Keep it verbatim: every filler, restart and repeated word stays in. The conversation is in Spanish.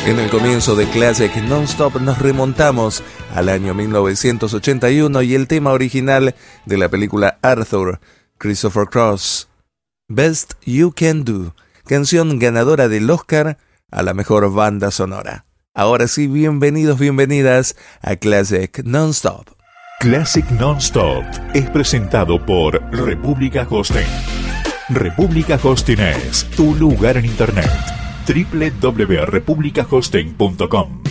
En el comienzo de Classic Non-Stop nos remontamos al año mil novecientos ochenta y uno y el tema original de la película Arthur, Christopher Cross, Best You Can Do, canción ganadora del Oscar a la mejor banda sonora. Ahora sí, bienvenidos, bienvenidas a Classic Non-Stop. Classic Non-Stop es presentado por República Hosting. República Hosting es tu lugar en Internet. doble u doble u doble u punto república hosting punto com